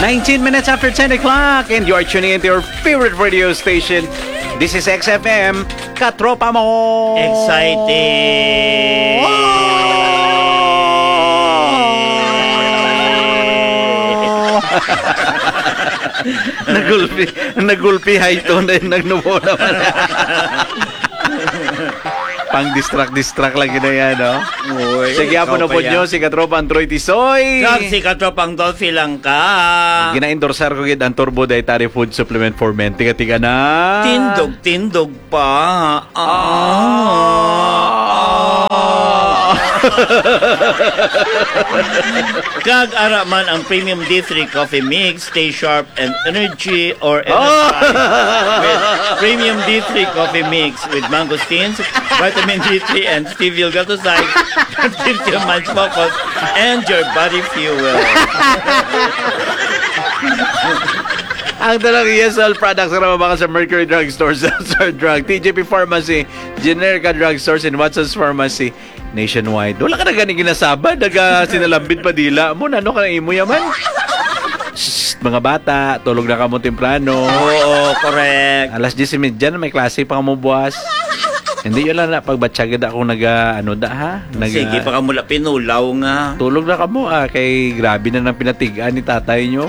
19 minutes after 10 o'clock and you are tuning into your favorite radio station. This is XFM, Katropa Mo! Excited! Nagulpi high tone na yung nagnubo naman. Pang-distract lang yun na yan, no? Sige, po na po nyo, si Katropa Android Tisoy. Kag si Katropang Dolphy lang ka. Gina-endorsar ko ang Turbo Dietary Food Supplement for Men. Tiga-tiga na. Tindog pa. Kag araman ang Premium D3 Coffee Mix, stay sharp and energy or energize with Premium D3 Coffee Mix with mangosteens, vitamin D3 and stevia glycoside that gives you mind focus and your body fuel. Ang dalang ESL products na mabaka sa Mercury Drug Stores, Sir Drug, TJP Pharmacy, Generica Drug Stores, and Watson's Pharmacy nationwide. Wala ka na ganing ginasaba, sinalambit pa dila mo, ano ka na imo yaman? Shhh, mga bata, tulog na ka mo temprano. Oo, correct. Alas 10:30 na may klase pa ka mo buwas. Hindi yun lang na pagbatsagad ako Sige, baka mula pinulaw nga. Tulog na ka mo kay grabe na ng pinatigaan ni tatay nyo.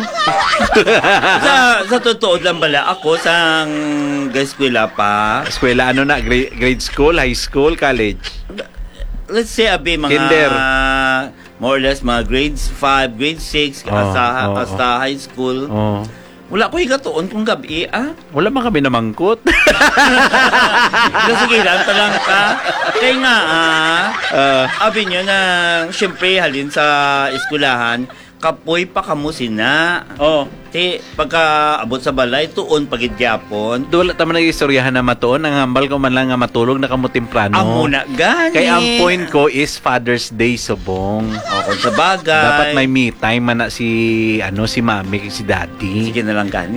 sa totoo lang bala, ako sa eskwela pa. Eskwela grade school, high school, college? Let's say, mga Kinder. More or less, mga grades 5, grade 6, hasta high school. Wala ko higatoon kung gabi, Wala man kami namangkot. Sige lang, talang ka. Kaya nga, abi nyo na, syempre, halin sa eskulahan, kapoy pa kamusin na. Pagka abot sa balay, tuon pagidgyapon. Wala taman nag-istoryahan na matuon. Ang hambal ko man lang nga matulog na kamo temprano. Amo na gani. Kaya ang point ko is Father's Day subong. Kung sa bagay. Dapat may me time man na si mami, si daddy. Sige na lang gani.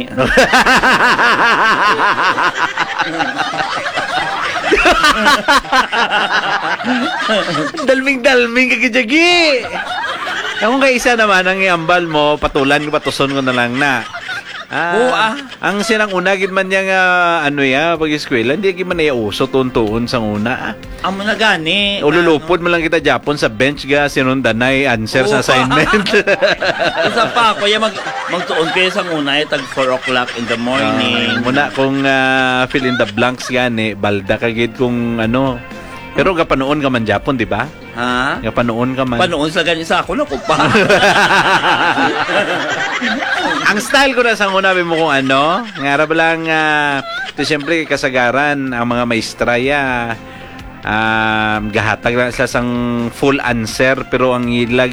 Dalming kagijagi. Kung kay isa naman ang iambal mo, patuson ko na lang na. Ang sinang una gid man yang pag-eskwela, hindi gid man ay uso tuntuon sang una. Amo na gani. Ululupod mo lang kita Japon sa bench ga sinundanay answer sa assignment. Isa pa ako magtuon kayo sang una tag 4 o'clock in the morning. Muna kung fill in the blanks gani, balda ka gid kung ano. Pero gapanoon ka man Japon, di ba? Ha? Gapanoon ka man. Panoon sa ganyan sa ako, naku pa. Ang style ko na sa una, mo kung ano, ngarap lang, siyempre, kasagaran, ang mga maestraya, gahatag lang sa sang full answer, pero ang ila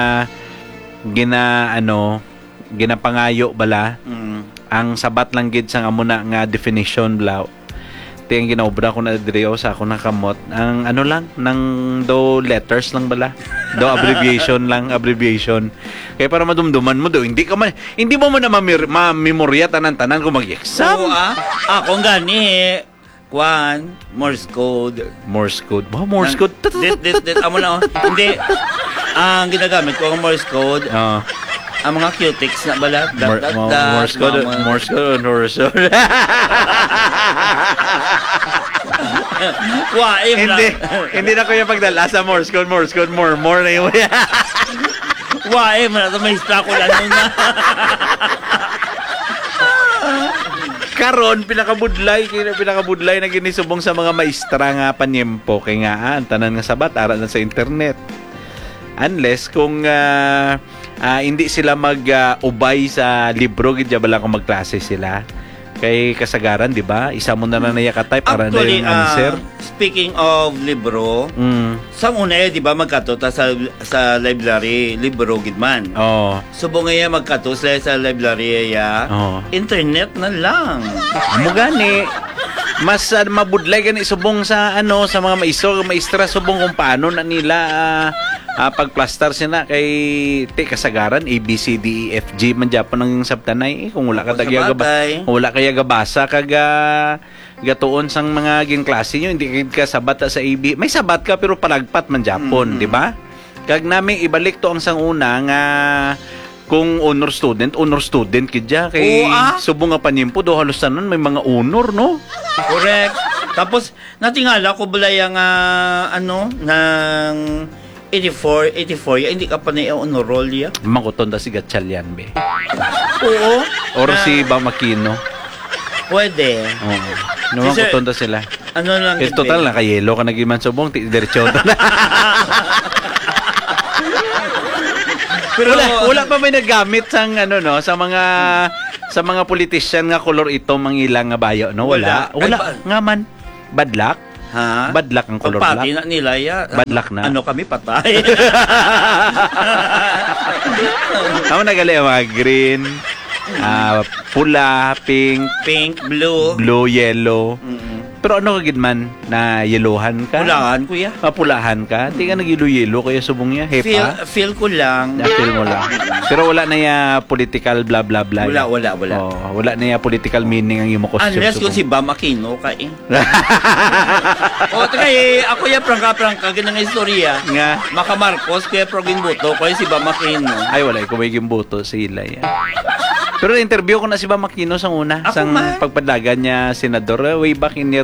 ginapangayo bala, ang sabat lang gid sang amuna nga definition bala. Ang ginaobra ko na direo sa ako nakamot ang nang do letters lang bala do abbreviation kaya para madumduman mo do hindi mo na mamemorya tanan kung mag-exam. Kung gani Morse code amo na hindi ang ginagamit ko ang Morse code ang mga cutics na bala. Morse code. Hindi na ko yung pagdala sa Morse code, more na yun. May stra ko lang na. Karon pinakabudlay na ginisubong sa mga maestra nga panyempo kay nga tanan nga sabat ara na sa internet. Unless kung hindi sila mag-ubay sa libro, gidya bala kung magklase sila. Kay kasagaran, di ba? Isa mo na nayakatype para na yung answer. Speaking of libro, sa una di ba magkatuta sa library, libro gidman. Subong nga magkato sa library internet na lang. Amo gani. Mas mabudlay gani subong sa sa mga maestra subong kung paano na nila pagplastar sila kay kasagaran A, B, C, D, E, F, G man Japon ang sabtanay kung wala ka kaya gabasa gatuon sang mga ginklase nyo hindi ka sabat sa A, B may sabat ka pero palagpat man Japon di ba kag nami ibalik to ang sang una nga kung honor student kidya kay subong nga panimpo do halos tanan may mga honor no. Correct. Tapos natingala ko balay ang ng 84 ya, hindi ka pa na honor roll ya. Manguton da si Gatchalian be. Oo. Or si Bamakino. Pwede. Oo. Naman Si Sir- kuton da sila. Ano lang Eh, total na kayelo ka nagiman subong diretso na. Pero wala pa may nagamit sang ano no sa mga politician nga kolor ito mangilang nga bayo no wala Ay, nga man bad luck ha? bad luck ang kolor Pagpati black na nila ya. Bad luck na. Ano kami patay. ako nagali ang mga green pula Pink, blue. yellow Mm-mm. pero ano kagid man na yelohan ka Pulahan kuya. mapulahan ka di ka nag-yelo kaya subong niya hepa Feel ko lang. feel mo lang pero wala na ya political blah blah blah Wala. Oh, wala na ya political meaning ang imo costume. Unless kung si Bam Aquino ka eh. O, kaya ako ya prangka ganang istorya. Nga. Maka Marcos, kaya progin buto, kaya si Bam Aquino. Ay, wala. Ikaw may gimbuto sila yan. Pero na-interview ko na si Bam Aquino sang una. Ako sang man. pagpadagan niya senador way back in year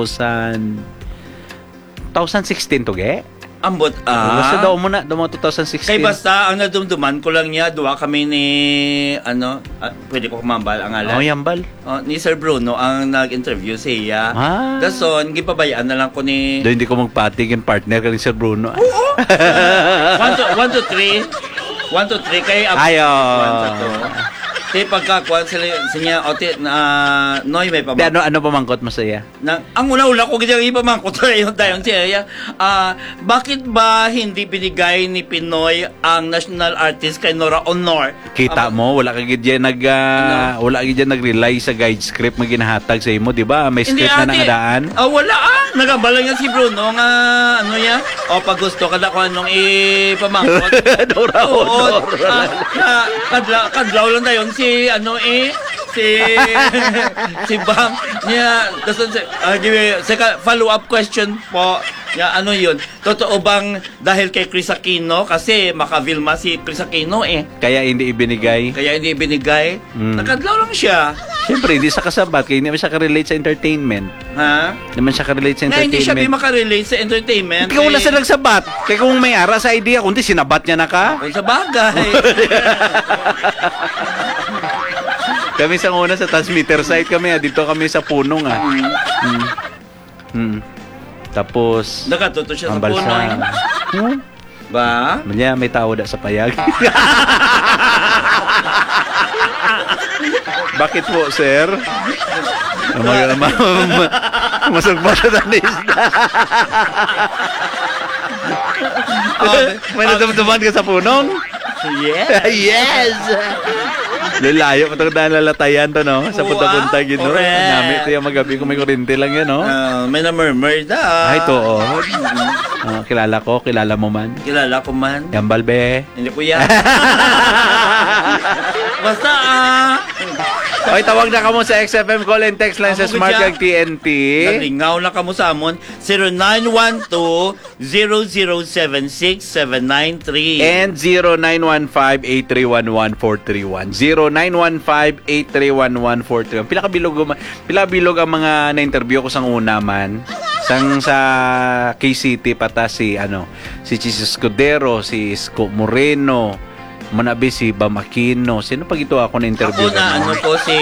2016 to ge. Ambot, Basta daw mo 2016. Kay basta, ang nadumduman ko lang niya, duwa kami ni, pwede ko kumambal ang ngalan. Oh, yambal. Ni Sir Bruno, ang nag-interview siya. Dason, gipabayaan na lang ko ni... Do hindi ko magpatig yung partner ka ni Sir Bruno. 1 to 3. 1 to 3 kay Ayo. 1 to 2. Te pagkakuan sila siya noy may Di, pamangkot. ano pamangkot mo sa iya? Ang una-una ko gid ipamangkot yung dayon siya. Bakit ba hindi binigay ni Pinoy ang national artist kay Nora Honor? Kita mo, wala ka gid wala gid nag-rely sa guide script nga ginahatag sa imo, di ba? May script na nangadaan. Wala nagabala nga si Bruno nga ano ya? Pag gusto kada ko anong ipamangkot. Nora Honor. Kadlaw lang dayon si Bam niya follow up question po niya ano yun totoo bang dahil kay Chris Aquino kasi makavilma si Chris Aquino Kaya hindi ibinigay. nakadlaw lang siya Siyempre, hindi sa kasabat. Kaya hindi naman siya ka-relate sa entertainment. ha Hindi naman siya ka-relate sa na hindi siya entertainment. makarelate sa entertainment Ikaw wala siya nagsabat. Kaya kung may ara sa idea, kundi sinabat niya na ka. kung sa bagay Kami sa una sa transmitter site kami. Dito kami sa puno nga. Tapos, nakatuto siya sa ang balsa. puno ba Manya, may tao da sa payag. Bakit po, sir? Masagmata na ni isda. May nadamdaman ka sa punong? Yes! Lalayo pa ito na lalatayan to, no? Sa punta-punta, gino. correct. Nami ito yung magabi kung may kurente lang yan, no? may na-murmur Ay, to, oh. Kilala ko, kilala mo man. kilala ko man Yan, balbe. hindi ko yan basta Oy, tawag na ka mo sa XFM call and text line sa Ako Smart gudya. Kag TNT. nalingaw na kamo sa amon 0912-0076793 And 0915-831-1431. 0915-831-1431. Pila bilog ang mga na-interview ko sang una man. Sang sa KCT pata si Chis Escudero, si Isko Moreno, manabi si Bam Aquino. Sino pag ito ako na-interview? ako na ko si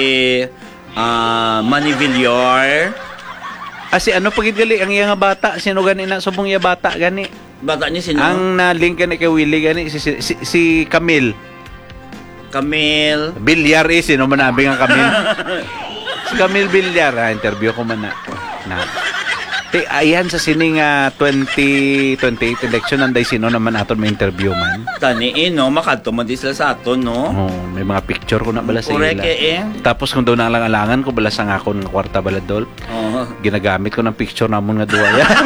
Manny Villar Si pagidgali ang iya nga bata, sino gani na subong iya bata gani? bata niya sino Ang na-link gani kay Willie gani si Camille. Camille Bilyar sino man nabi nga Camille? Si Camille Bilyar, interview ko man na. Ayan sa sining 2028 election anday sino naman aton may interview man. tani no makadto man di sila sa aton no May mga picture ko na bala sa correct ila. Tapos kung doon na lang alangan ko bala sang akon nga kwarta baladol. Ginagamit ko ng picture namon nga duwa ya.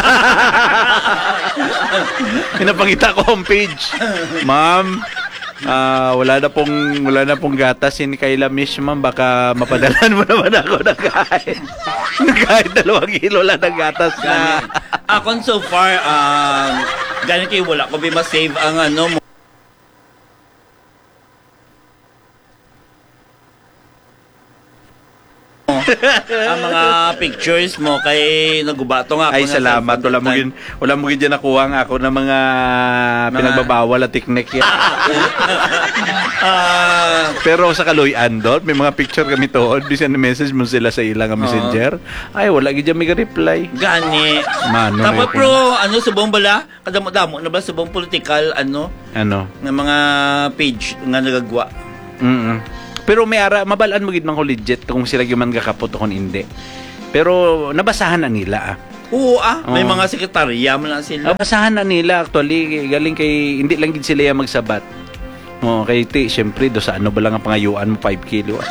Pinapakita ko homepage. Ma'am, wala na pong gatas si Kayla Mish, ma'am. Baka mapadalan mo naman ako ng kahit 2 kilo lang ng gatas na. Akon so far ganyan kayo wala ko masave ang ang mga pictures mo kay nagubato nga ako. Ay, na salamat. cellphone that time. Wala mo gid nakuha nga ako ng mga pinagbabawal at teknik yan. Pero sa Kaloy-an doon, may mga picture kami toon. Bisan message mo sila sa ilang messenger. Ay, wala gid may reply. Gani. Mano Tapos na yun. bro, subong bala? Kadamo-damo na ba subong political Ano? nga mga page nga nagagwa? Pero may ara, mabalaan mo gid man ko legit kung sila gyud man gakapot o kung hindi. Pero nabasahan na nila Oo may Oo. mga sekretarya mo na sila. Nabasahan na nila actually galing kay hindi lang gid sila yung magsabat. Kay ti, syempre do sa ano ba lang ang pangayuan mo 5 kilo.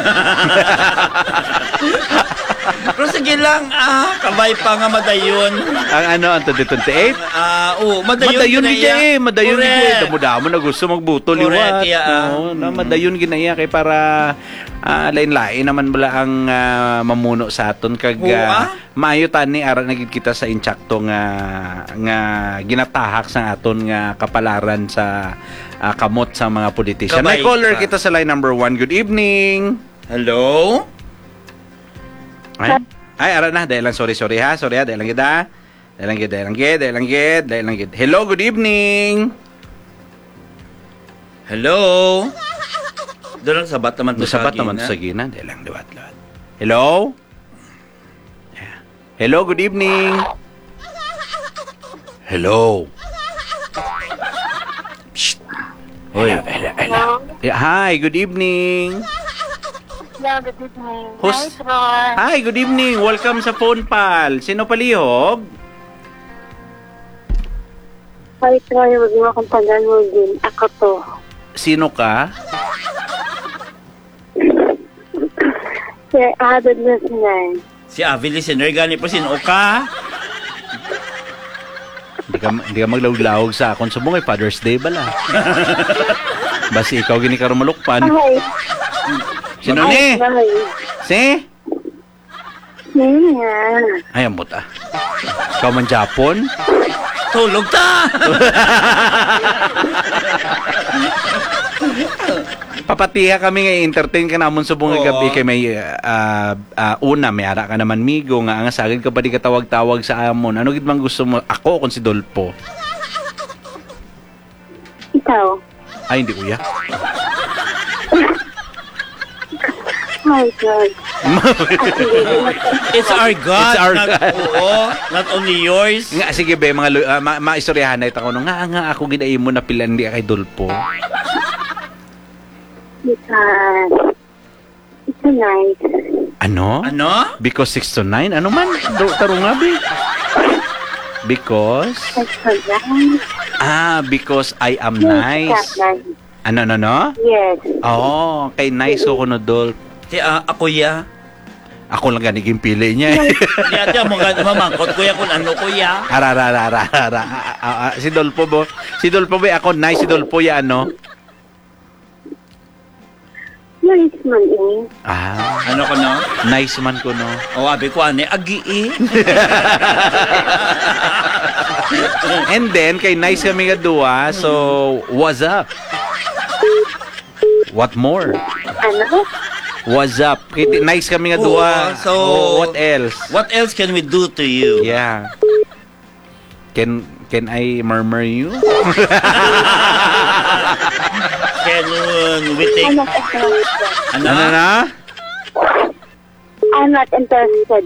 Pero sige lang, kabay pa nga madayon. ang 2028? Madayon Madayon Correct. gid. Damo-damo na gusto magbuto Correct, liwat. yeah. Madayon ginaya kay para lain-lain naman bala ang mamuno sa aton kag maayo tani ara nagid kita sa intsakto nga ginatahak sa aton nga kapalaran sa kamot sa mga politician. May Kabay caller ka. kita sa line number 1. Good evening. Hello? Ay, ara na. Dahil lang, sorry ha. Sorry ha. Dahil lang kita. Dahil lang gid. Hello, good evening. Hello? Doon lang sabat naman to Sabat naman sa gina. Dahil lang, liwat. Hello? Yeah. Hello, good evening. Hello. Psst. Hoy. Hello. Yeah, hi, good evening. Yeah, good evening. Who's- Hi, Troy. Hi, good evening. Welcome sa Phone Pal. Sino palihog? Hi, Troy. Huwag mo akong tagalogin. Ako to. Sino ka? Si Adod Listener. Si Avi listener, gani po sino ka? Hindi ka maglawag sa akon. Subong ay Father's Day bala. Basi ikaw gini ka rumalukpan. Hi. Sino ni? Hi. Si? Sino yan? Ay, ambot Ikaw man Japon? Tulog ta! Papatiha kami nga entertain ka namon subong Oo. gabi kay may una may ara ka naman migo nga ang sagad ka pa di ka tawag-tawag sa amon. Ano gid man gusto mo? Ako kung si Dolpo. Ikaw. Ay, hindi kuya. Hi, Troy. It's our God. It's our not, God. Oo, not only yours. Nga sige be mga maistoryahan na ito ko nga ako gid mo na pilan di kay Dolpo. Because it's a night. Ano? Ano? Because 6 to 9? Ano man? Tarong nga, be. Because? It's a night. Because I am nice. Ano? Yes. Oo, kay nice ko kuno, Dolp. Si ako ya. Ako lang ganiging pili niya. Di ate mo nga mamangkot kuya kung ano kuya. Ara. Si Dolpo bo. Si Dolpo ba ako nice si Dolpo ya ano? Nice man eh. Ano ko no? Nice man ko no. O abi ko ane agi And then kay nice kami nga duwa, so what's up? What more? Ano? What's up? Nice kami nga duwa. Oo, so- What else? What else can we do to you? Yeah. Can I murmur you? Can we take I'm not interested. ano? na? I'm not interested.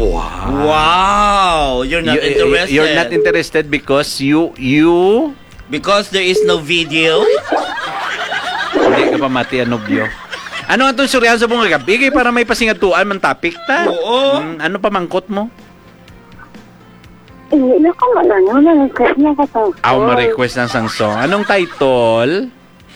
Wow, you're not interested. You're not interested because you Because there is no video. hindi ka pa mati anobyo. Ano ang itong suryahan sa bunga gabi? Kaya para may pasingatuan man topic ta. Oo. Ano pa mangkot mo? Hindi na ko ano. Request na ka to. Ma-request ng sang song. Anong title?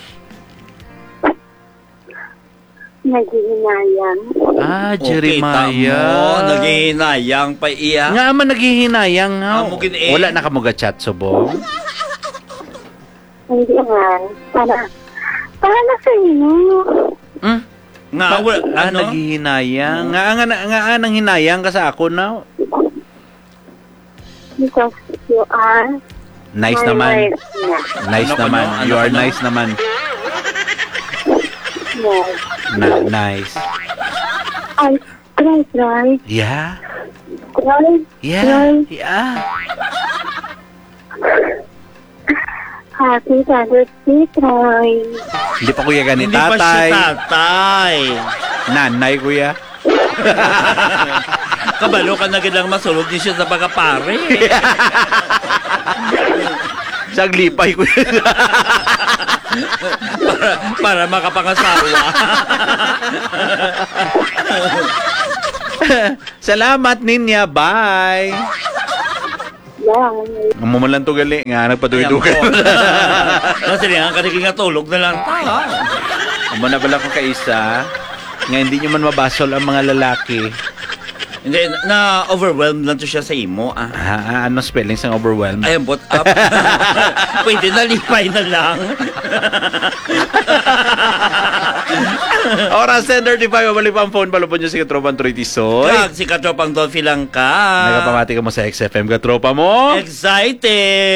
Naghihinayang. Jeremiah. Naghihinayang pa iya. Nga man naghihinayang nga. Amo gid eh. Wala na ka mo chat subong. Hindi nga. Para na sa inyo. Nga, ano? Naghihinayang. Nga nang hinayang ka sa ako na. Because you are Nice my naman. wife na. Nice Ano naman. ano? You Ano are ano? nice naman. Yes. Nice. I Try. Yeah. Try. Yeah. Yeah. Happy Father's Day, Troy. Hindi pa kuya gani Hindi pa tatay. siya tatay. Nanay kuya. Kabalo ka na gilang masulog din siya sa pagkapare. Saglipay kuya. para makapangasawa. Salamat ninya. Bye. Bye. Ang mamalan to gali. Nga nagpatuloy-tuloy. Kasi nga kaniging nga tulog na lang tayo. Ang manabala ko kaisa. Nga hindi nyo man mabasol ang mga lalaki. Hindi, na-overwhelmed lang to siya sa imo. Ano spelling sa overwhelmed? Ayan, bot up. Pwede na, lipay na lang. Oras 10:35. Mabalik pa ang phone. Balupon nyo si Katropa Troy Tisoy. Kag, si Katropang Dolphy lang ka. Nagapamati ka mo sa XFM Katropa mo. Excited!